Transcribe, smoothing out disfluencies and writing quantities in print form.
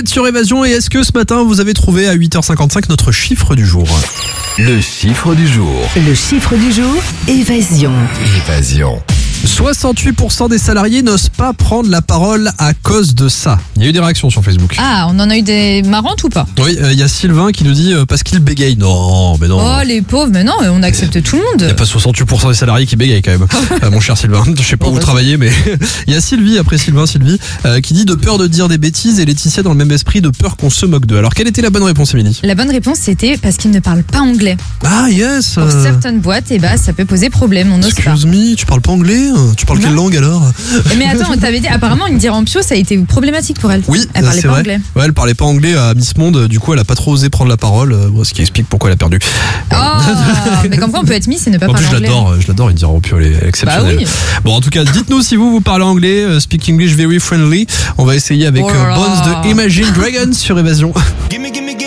êtes sur Évasion et est-ce que ce matin vous avez trouvé à 8h55 notre chiffre du jour? Le chiffre du jour. Le chiffre du jour, Évasion. 68% des salariés n'osent pas prendre la parole à cause de ça. Il y a eu des réactions sur Facebook. Ah, on en a eu des marrantes ou pas? Oui, il y a Sylvain qui nous dit parce qu'il bégaye. Non, mais non. Oh les pauvres, mais non, on accepte tout le Il n'y a monde. pas 68% des salariés qui bégayent quand même. Mon cher Sylvain, je sais pas où vous travaillez, mais il y a Sylvie, après Sylvie, qui dit de peur de dire des bêtises et Laetitia dans le même esprit de peur qu'on se moque d'eux. Alors quelle était la bonne réponse, Émilie? La bonne réponse c'était parce qu'ils ne parlent pas anglais. Ah yes. Pour certaines boîtes, ça peut poser problème, on n'ose pas. Excuse me, tu parles pas anglais? Tu parles quelle Non. langue alors? Mais attends, t'avais dit apparemment une Dirampio, ça a été problématique pour elle. Oui, Elle parlait c'est pas vrai. anglais. Ouais, elle parlait pas anglais à Miss Monde, du coup elle a pas trop osé prendre la parole, ce qui explique pourquoi elle a perdu. Oh, mais comme quoi on peut être Miss et ne pas En plus parler anglais. je l'adore, Indira Rampio, elle est exceptionnelle. Bah oui. Bon, en tout cas, dites-nous si vous parlez anglais, speak English very friendly. On va essayer avec Oh là là. Bones de Imagine Dragons sur Évasion.